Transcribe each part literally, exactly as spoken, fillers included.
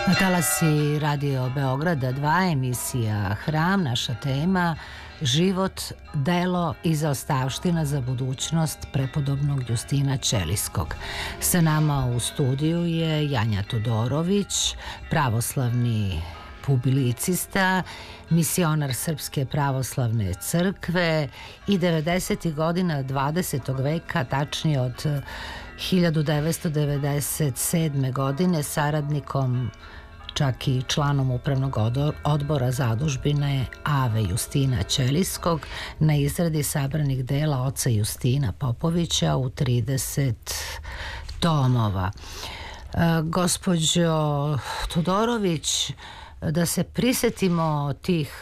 Na talasi Radio Beograda dva, emisija Hram, naša tema život, delo i zaostavština za budućnost prepodobnog Justina Ćelijskog. Sa nama u studiju je Janja Todorović, pravoslavni publicista, misionar Srpske pravoslavne crkve i devedesetih godina dvadesetog veka, tačnije od hiljadu devetsto devedeset sedme. godine, saradnikom, čak i članom upravnog odbora zadužbine Ave Justina Ćelijskog na izradi sabranih dela oca Justina Popovića u trideset tomova. E, gospođo Todorović, da se prisetimo tih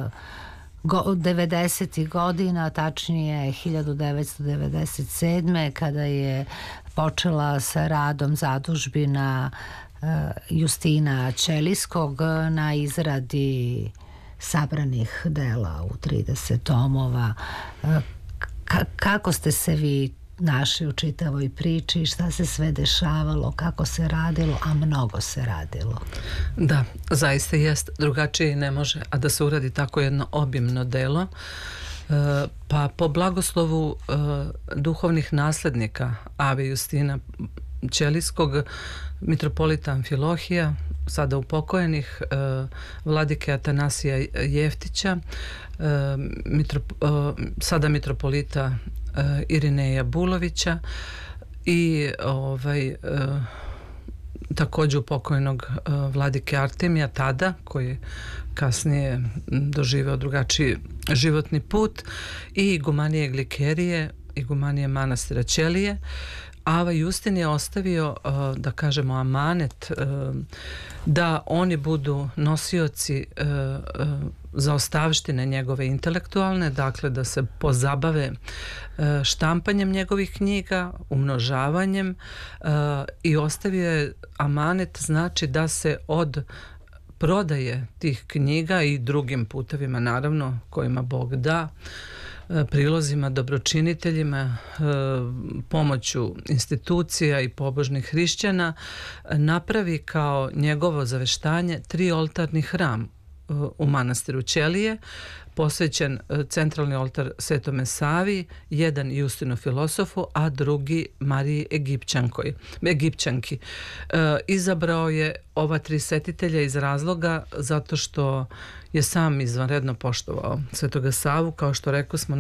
devedesetih godina, tačnije hiljadu devetsto devedeset sedme. kada je počela sa radom zadužbina Justina Ćelijskog na izradi sabranih dela u trideset tomova. K- kako ste se vi našli u čitavoj priči, šta se sve dešavalo, kako se radilo, a mnogo se radilo? Da, zaista jest, drugačije ne može, a da se uradi tako jedno obimno delo. E, pa po blagoslovu e, duhovnih naslednika Ave Justina Ćelijskog, mitropolita Amfilohija, sada upokojenih, e, vladike Atanasija Jeftića, e, mitro, e, sada mitropolita e, Irineja Bulovića i ovaj, e, također upokojenog e, vladike Artemija tada, koji je kasnije doživeo drugačiji životni put, i igumanije Glikerije, igumanije manastira Ćelije. Ava Justin je ostavio, da kažemo, amanet da oni budu nosioci zaostavštine njegove intelektualne, dakle da se pozabave štampanjem njegovih knjiga, umnožavanjem, i ostavio je amanet, znači da se od prodaje tih knjiga i drugim putevima, naravno, kojima Bog da, prilozima, dobročiniteljima, pomoću institucija i pobožnih hrišćana, napravi kao njegovo zaveštanje tri oltarni hram u manastiru Ćelije, posvećen centralni oltar Svetome Savi, jedan Justinu filosofu, a drugi Mariji Egipćankoj, Egipćanki. E, izabrao je ova tri svetitelja iz razloga zato što je sam izvanredno poštovao Svetoga Savu, kao što rekao smo,